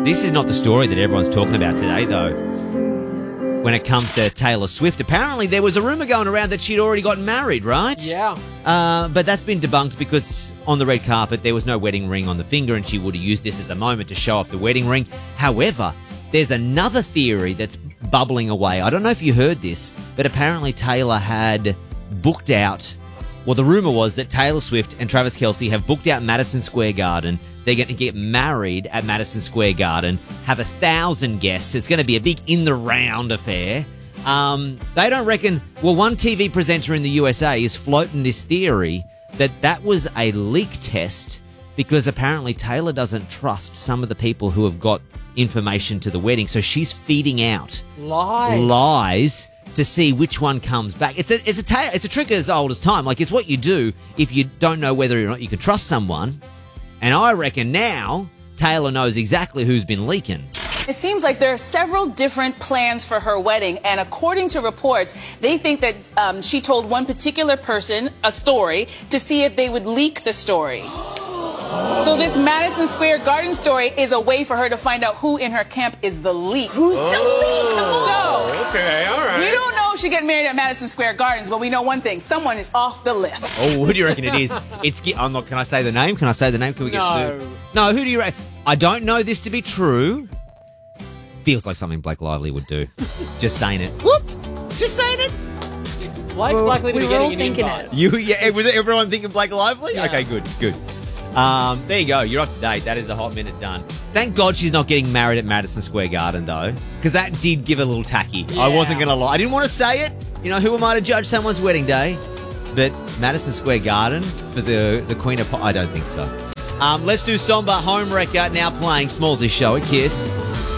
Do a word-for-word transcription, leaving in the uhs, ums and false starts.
This is not the story that everyone's talking about today, though. When it comes to Taylor Swift, apparently there was a rumor going around that she'd already gotten married, right? Yeah. Uh, but that's been debunked because on the red carpet there was no wedding ring on the finger and she would have used this as a moment to show off the wedding ring. However, there's another theory that's bubbling away. I don't know if you heard this, but apparently Taylor had booked out, well, the rumor was that Taylor Swift and Travis Kelce have booked out Madison Square Garden. They're going to get married at Madison Square Garden, have a thousand guests. It's going to be a big in-the-round affair. Um, they don't reckon... Well, one T V presenter in the U S A is floating this theory that that was a leak test because apparently Taylor doesn't trust some of the people who have got information to the wedding. So she's feeding out Lies. lies to see which one comes back. It's a it's a ta- it's a trick as old as time. Like, it's what you do if you don't know whether or not you can trust someone. And I reckon now Taylor knows exactly who's been leaking. It seems like there are several different plans for her wedding, and according to reports, they think that um, she told one particular person a story to see if they would leak the story. So this Madison Square Garden story is a way for her to find out who in her camp is the leak. Who's Oh. the leak? So, Okay, all right. we don't know if she get married at Madison Square Gardens, but we know one thing: someone is off the list. Oh, who do you reckon it is? It's I'm not. Can I say the name? Can I say the name? Can we get No. sued? No. Who do you reckon? I don't know this to be true. Feels like something Blake Lively would do. Just saying it. Whoop. Just saying it. Blake's We're- likely to we be were all getting an thinking invite. it. You, yeah, was everyone thinking Blake Lively? Yeah. Okay, good, good. Um, there you go. You're up to date. That is the hot minute done. Thank God she's not getting married at Madison Square Garden, though, because that did give a little tacky. I Yeah. wasn't going to lie. I didn't want to say it. You know, who am I to judge someone's wedding day? But Madison Square Garden for the, the Queen of Pop, I don't think so. Um, let's do Somber Home Wrecker now playing Smallsy's show at Kiss.